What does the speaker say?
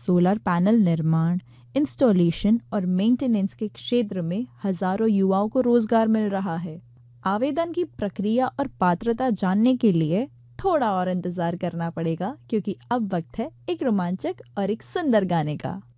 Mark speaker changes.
Speaker 1: Solar panel निर्माण, installation और maintenance के क्षेत्र में हजारों युवाओं को रोजगार मिल रहा है। आवेदन की प्रक्रिया और पात्रता जानने के लिए थोड़ा और इंतजार करना पड़ेगा, क्योंकि अब वक्त है एक रोमांचक और एक सुंदर गाने का।